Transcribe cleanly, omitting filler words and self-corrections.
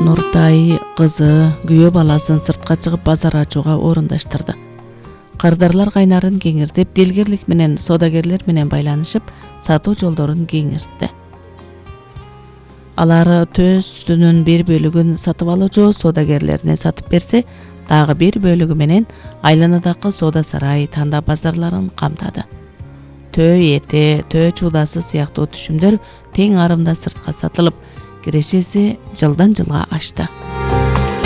Нуртай кызы, күйөө баласын сыртка чыгып базар ачууга орундаштырды. Кардарлар кайнарын кеңиртип, дилгерлик менен соодагерлер менен байланышып, сатуу жолдорун кеңиртти. Алар төөстүнүн бир бөлүгүн сатып алуучу соодагерлерине сатып берсе, дагы бир бөлүгү менен айланадагы соода сарай, танда базарларын камтады. Төө эти, төө чуудасы сыяктуу түшүмдөр тең арымда сыртка сатылып, кирешеси жылдан жылга ашты.